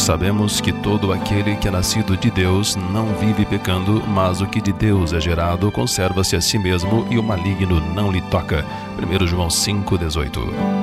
sabemos que todo aquele que é nascido de Deus não vive pecando, mas o que de Deus é gerado conserva-se a si mesmo e o maligno não lhe toca. 1 João 5,18.